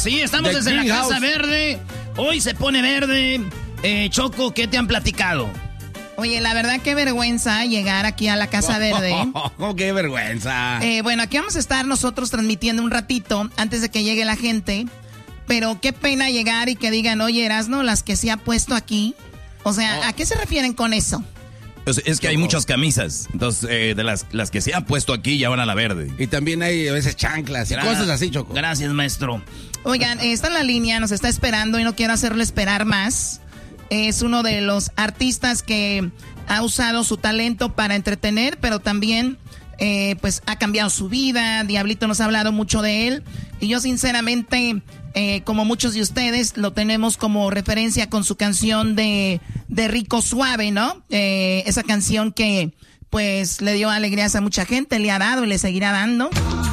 Sí, estamos desde la Casa Verde. Hoy se pone verde. Choco, ¿qué te han platicado? Oye, la verdad, qué vergüenza llegar aquí a la Casa Verde. ¡Qué vergüenza! Bueno, aquí vamos a estar nosotros transmitiendo un ratito antes de que llegue la gente. Pero qué pena llegar y que digan, oye, Erasno, las que se ha puesto aquí. O sea, ¿a qué se refieren con eso? Pues es que hay muchas camisas. Entonces, de las que se han puesto aquí ya van a la verde. Y también hay a veces chanclas y cosas así, Choco. Gracias, maestro. Oigan, está en la línea, nos está esperando y no quiero hacerlo esperar más. Es uno de los artistas que ha usado su talento para entretener, pero también pues ha cambiado su vida. Diablito nos ha hablado mucho de él. Y yo sinceramente, como muchos de ustedes, lo tenemos como referencia con su canción de Rico Suave, ¿no? Esa canción que pues le dio alegrías a mucha gente, le ha dado y le seguirá dando.